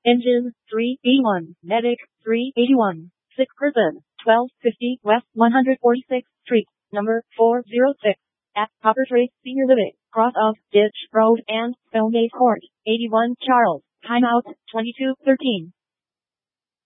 Engine 381, Medic 381, sick person 1250 West 146th Street, number 406, at Coppertrace Senior Living, cross of Ditch Road and Spellgate Court, 81 Charles, timeout 2213.